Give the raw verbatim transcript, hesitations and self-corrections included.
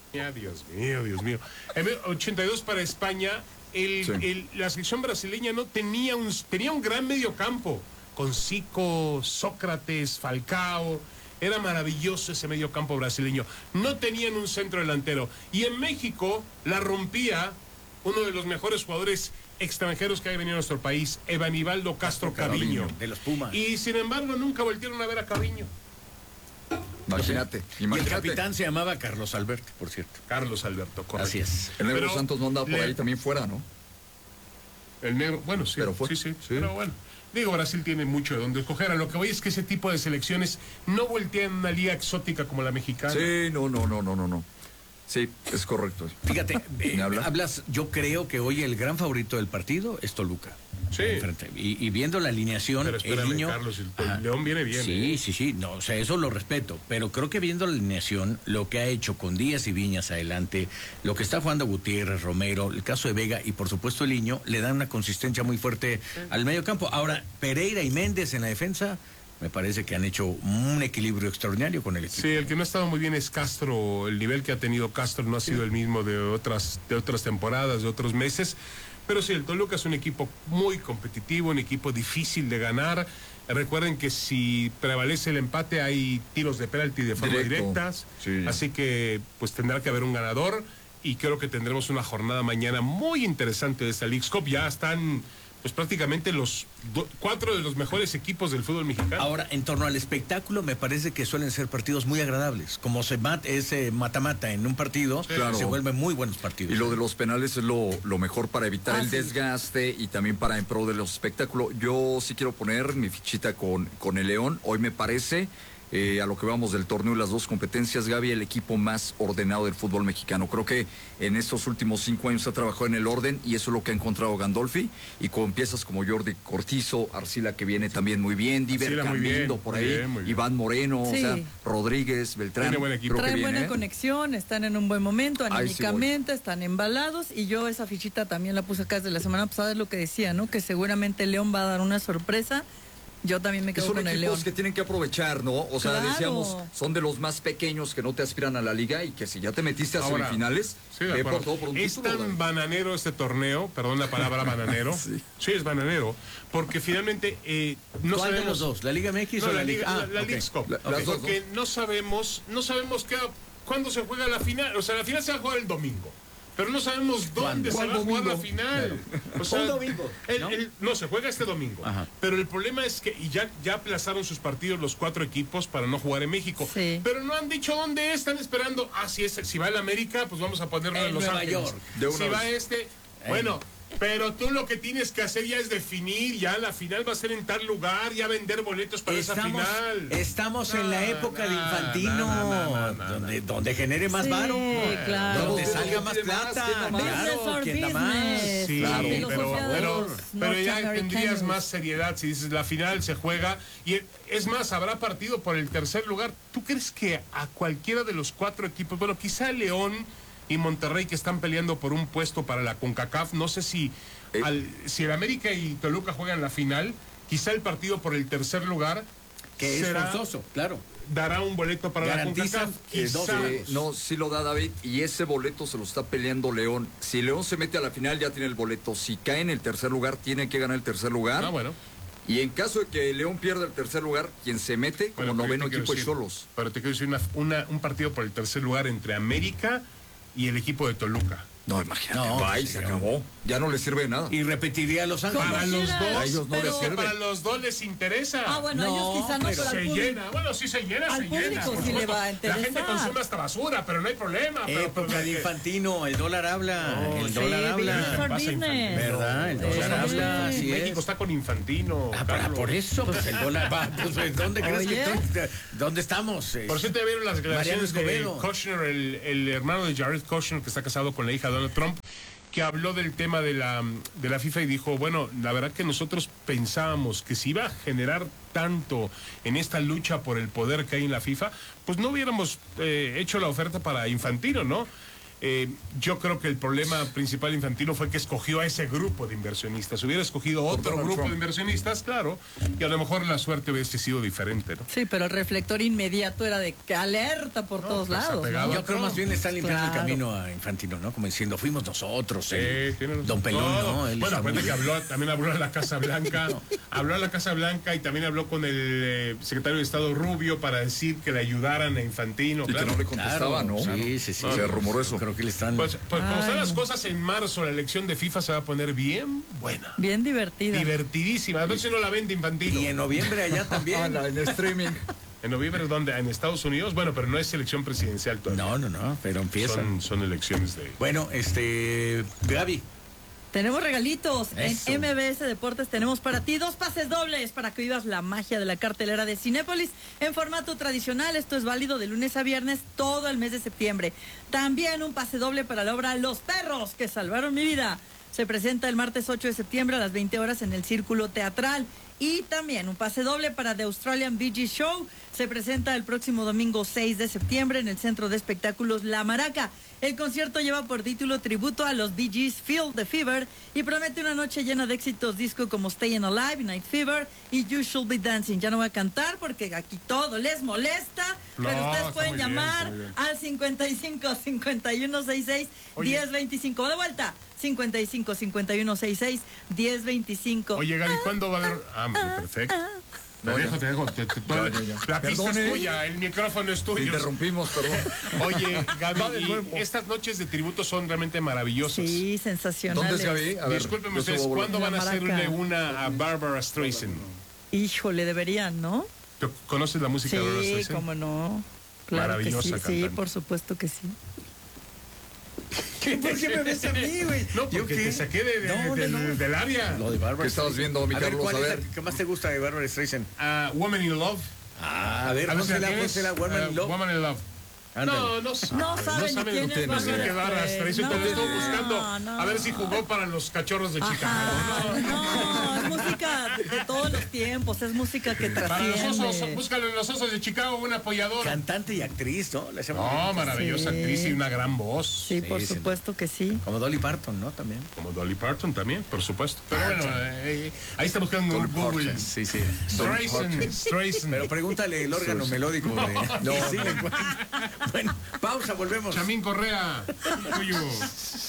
Ya, Dios mío, Dios mío. En ochenta y dos para España, el, sí. el, la selección brasileña no tenía un, tenía un gran mediocampo, con Zico, Sócrates, Falcao. Era maravilloso ese mediocampo brasileño. No tenían un centro delantero. Y en México la rompía uno de los mejores jugadores extranjeros que ha venido a nuestro país, Evanibaldo Castro Caviño. De los Pumas. Y sin embargo nunca volvieron a ver a Caviño. Imagínate, imagínate. Y el capitán se llamaba Carlos Alberto, por cierto. Carlos Alberto, correcto. Así es. El Negro Santos no andaba por le... ahí también fuera, ¿no? El Negro, bueno, sí. Pero fue. Sí, sí, sí. Pero bueno. Digo, Brasil tiene mucho de donde escoger. A lo que voy es que ese tipo de selecciones no voltean una liga exótica como la mexicana. Sí, no, no, no, no, no, no. Sí, es correcto. Fíjate, eh, hablas, yo creo que hoy el gran favorito del partido es Toluca. Sí. Y, y viendo la alineación, pero espérame, el niño... Carlos, el, el León viene bien. Sí, ¿eh? sí, sí, no, o sea, eso lo respeto, pero creo que viendo la alineación, lo que ha hecho con Díaz y Viñas adelante, lo que está jugando Gutiérrez, Romero, el caso de Vega y por supuesto el niño, le dan una consistencia muy fuerte sí. al medio campo. Ahora, Pereira y Méndez en la defensa... Me parece que han hecho un equilibrio extraordinario con el equipo. Sí, el que no ha estado muy bien es Castro. El nivel que ha tenido Castro no ha sido el mismo de otras, de otras temporadas, de otros meses. Pero sí, el Toluca es un equipo muy competitivo, un equipo difícil de ganar. Recuerden que si prevalece el empate hay tiros de penalti de forma Directo. directas. Sí. Así que pues tendrá que haber un ganador. Y creo que tendremos una jornada mañana muy interesante de esta Leagues Cup. Ya están... pues prácticamente los do, cuatro de los mejores equipos del fútbol mexicano. Ahora, en torno al espectáculo, me parece que suelen ser partidos muy agradables. Como se mat, ese mata-mata en un partido, sí, claro. se vuelven muy buenos partidos. Y lo de los penales es lo, lo mejor para evitar ah, el sí. desgaste y también para en pro de los espectáculos. Yo sí quiero poner mi fichita con, con el León. Hoy me parece... Eh, a lo que vamos del torneo y las dos competencias, Gaby, el equipo más ordenado del fútbol mexicano. Creo que en estos últimos cinco años ha trabajado en el orden y eso es lo que ha encontrado Gandolfi, y con piezas como Jordi Cortizo, Arcila que viene también muy bien, Diver Cambindo por ahí, bien, bien. Iván Moreno, sí. o sea, Rodríguez, Beltrán. Tiene buen equipo. Traen buena ¿eh? conexión, están en un buen momento, anímicamente, sí están embalados, y yo esa fichita también la puse acá desde la semana pasada, es lo que decía, ¿no? Que seguramente León va a dar una sorpresa. Yo también me quedo son con el León. Son equipos que tienen que aprovechar, ¿no? O sea, claro. decíamos, son de los más pequeños que no te aspiran a la liga y que si ya te metiste a Ahora, semifinales, sí, ve por todo por un es título, tan ¿verdad? Bananero este torneo, perdón la palabra bananero. sí. sí, es bananero, porque finalmente eh, no ¿Cuál sabemos... de los dos? ¿La Liga M X no, o la, la Liga? Ah, la, la okay. Leagues Cup. La, okay. dos, porque ¿no? no sabemos, no sabemos qué, cuándo se juega la final. O sea, la final se va a jugar el domingo. Pero no sabemos dónde se va a jugar la final. O sea, un domingo. El, ¿no? El, no, se juega este domingo. Ajá. Pero el problema es que y ya, ya aplazaron sus partidos los cuatro equipos para no jugar en México. Sí. Pero no han dicho dónde están esperando. Ah, si, es, si va el América, pues vamos a ponerlo en, en Los Nueva Ángeles. York. Si va este, bueno... Pero tú lo que tienes que hacer ya es definir, ya la final va a ser en tal lugar, ya vender boletos para estamos, esa final. Estamos no, en la época no, de Infantino, no, no, no, donde, donde genere más sí, varo, claro. donde salga más plata, más, claro, quien da más. Sí, claro, pero, pero, pero ya tendrías más seriedad si dices la final se juega, y es más, habrá partido por el tercer lugar. ¿Tú crees que a cualquiera de los cuatro equipos, bueno, quizá León y Monterrey, que están peleando por un puesto para la CONCACAF, no sé si eh. al, si el América y Toluca juegan la final, quizá el partido por el tercer lugar que será, es forzoso, claro, dará un boleto para Garantizan la CONCACAF. Quizá. Eh, no, sí lo da David, y ese boleto se lo está peleando León. Si León se mete a la final ya tiene el boleto, si cae en el tercer lugar tiene que ganar el tercer lugar. Ah, bueno. Y en caso de que León pierda el tercer lugar, quien se mete como bueno, noveno equipo es Xolos. Pero te quiero decir una, una, un partido por el tercer lugar entre América y el equipo de Toluca. No, imagínate, no, ahí se acabó. Ya no les sirve de nada. Y repetiría Los Ángeles. Para los dos, a ellos no les sirve. Para los dos les interesa. Ah, bueno, no, ellos quizás no, pero se llena. Bueno, sí se llena, al se llena. Público sí le va a interesar. La gente consume hasta basura, pero no hay problema. Época pero, de Infantino, el dólar habla. No, el sí, dólar habla. ¿Verdad? El dólar habla. Así México es. Está con Infantino. Ah, para, por eso, pues el dólar va. Pues, ¿dónde crees Oye. que estoy? ¿Dónde estamos? Por cierto, ya vieron las declaraciones de Kushner, el, el hermano de Jared Kushner, que está casado con la hija de Donald Trump, que habló del tema de la, de la FIFA y dijo, bueno, la verdad que nosotros pensábamos que si iba a generar tanto en esta lucha por el poder que hay en la FIFA, pues no hubiéramos eh, hecho la oferta para Infantino, ¿no? Eh, yo creo que el problema principal de Infantino fue que escogió a ese grupo de inversionistas. Hubiera escogido otro grupo Trump. de inversionistas, claro, y a lo mejor la suerte hubiese sido diferente, ¿no? Sí, pero el reflector inmediato era de que alerta por no, todos pues lados. ¿no? Yo creo más bien le están limpiando claro. el camino a Infantino, ¿no? Como diciendo, fuimos nosotros, sí, eh, Don Pelón, ¿no? ¿no? Bueno, aparte que habló, también habló a la Casa Blanca, no. habló a la Casa Blanca y también habló con el eh, secretario de Estado Rubio para decir que le ayudaran a Infantino. Y claro. que no le contestaba, claro, ¿no? Sí, sí, sí. No, se rumoró eso. Creo que le están... Pues, pues como están las cosas en marzo, la elección de FIFA se va a poner bien buena. Bien divertida. Divertidísima. A ver si no la vende Infantino. Y en noviembre allá también. En streaming. ¿En noviembre dónde? ¿En Estados Unidos? Bueno, pero no es elección presidencial todavía. No, no, no, pero empieza. Son, son elecciones de... Bueno, este... Gaby. Tenemos regalitos. Eso. En M B S Deportes tenemos para ti dos pases dobles para que vivas la magia de la cartelera de Cinépolis en formato tradicional. Esto es válido de lunes a viernes todo el mes de septiembre. También un pase doble para la obra Los Perros que salvaron mi vida. Se presenta el martes ocho de septiembre a las veinte horas en el Círculo Teatral. Y también un pase doble para The Australian Bee Gees Show. Se presenta el próximo domingo seis de septiembre en el Centro de Espectáculos La Maraca. El concierto lleva por título tributo a los Bee Gees Feel the Fever y promete una noche llena de éxitos disco como Stayin' Alive, Night Fever y You Should Be Dancing. Ya no voy a cantar porque aquí todo les molesta, no, pero ustedes pueden llamar bien, al cincuenta y cinco, cincuenta y uno, sesenta y seis, diez veinticinco. De vuelta, cincuenta y cinco, cincuenta y uno, sesenta y seis, diez veinticinco. Oye, Gaby, ¿cuándo va a haber...? Ah, perfecto. Te dejo, te dejo. Te, te, ya, ya, ya. La pista Perdone. es tuya, el micrófono es tuyo. Te interrumpimos, perdón. Oye, Gaby, estas noches de tributo son realmente maravillosas. Sí, sensacionales. ¿Dónde es Gaby? A ver, discúlpenme ustedes, ¿cuándo van a hacerle una a Barbara Streisand? Híjole, deberían, ¿no? ¿Conoces la música sí, de Barbara Streisand? Sí, cómo no. Claro Maravillosa que sí, cantante. sí, por supuesto que sí. ¿Por qué me ves a mí, güey? No, porque te saqué de, de, no, de, no, del, no. del área. Lo de Barbara. ¿Qué estabas viendo, mi a Carlos? Ver, ¿cuál a es ver. la que más te gusta de Barbara Streisand? Uh, Woman in Love. Ah, a ver, pónsela, pónsela, Woman in Love. Woman in Love. Ándale. No, no saben. No saben no ni quién es no saben qué Barbara Streisand. No, Te estoy buscando no. a ver si jugó para los Cachorros de Chicago. Ajá, no, es música de todos los tiempos, es música que trasciende. Para los osos, búscalo en los Osos de Chicago, un apoyador. Cantante y actriz, ¿no? La no, maravillosa sí. actriz y una gran voz. Sí, por sí, supuesto sí. que sí. Como Dolly Parton, ¿no? También. Como Dolly Parton también, por supuesto. Pero bueno, eh, ahí está buscando Dolly un Google. Parton. Sí, sí. Streisand, Streisand. Pero pregúntale el órgano melódico de... No. Sí, bueno, pausa, volvemos. Chamín Correa, tuyo.